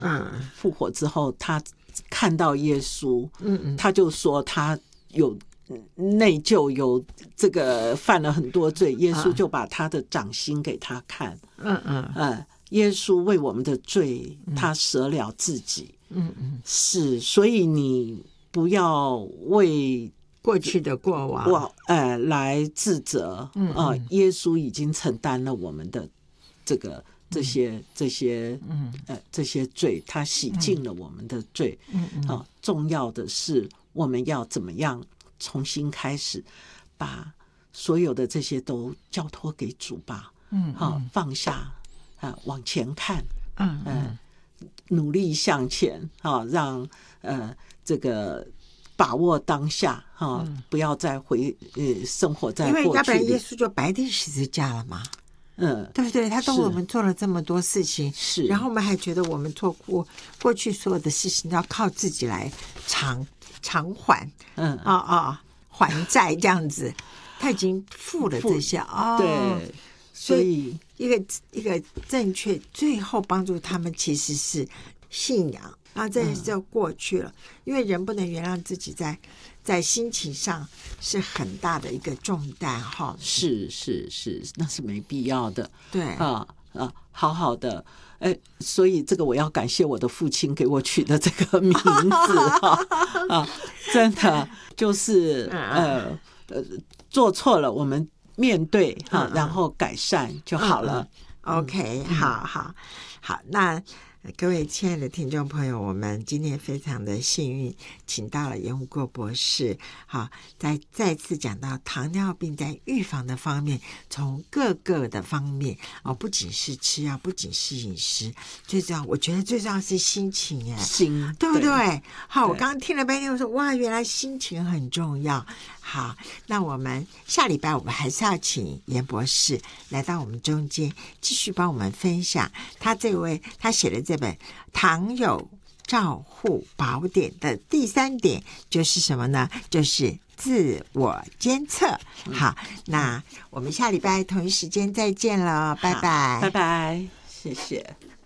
复活之后，他看到耶稣，他就说他有内疚，有这个犯了很多罪，耶稣就把他的掌心给他看，耶稣为我们的罪，他舍了自己，是，所以你不要为过去的过往来自责，耶稣已经承担了我们的这些罪，他洗净了我们的罪，重要的是我们要怎么样重新开始，把所有的这些都交托给主吧，放下，往前看，努力向前，让这个把握当下，不要再生活在过去里， 因为要不然耶稣就白钉十字架了嘛，对不对？他为我们做了这么多事情， 是， 然后我们还觉得我们做过去所有的事情要靠自己来偿还，还债这样子，他已经付了这些对，所以一个正确，最后帮助他们其实是信仰，然后这些就过去了，因为人不能原谅自己在心情上是很大的一个重担哈。 是，那是没必要的。 对好好的，所以这个我要感谢我的父亲给我取的这个名字真的就是做错了我们面对然后改善就好了。 OK， 好，那各位亲爱的听众朋友，我们今天非常的幸运，请到了严武国博士，再次讲到糖尿病在预防的方面，从各个的方面不仅是吃药，不仅是饮食，最重要，我觉得最重要是心情对不对？好，我刚刚听了半天，我说哇，原来心情很重要。好，那我们下礼拜我们还是要请严博士来到我们中间，继续帮我们分享他写的这本《糖友照护宝典》的第3点就是什么呢？就是自我监测。好，那我们下礼拜同一时间再见了，拜拜， 拜拜，谢谢。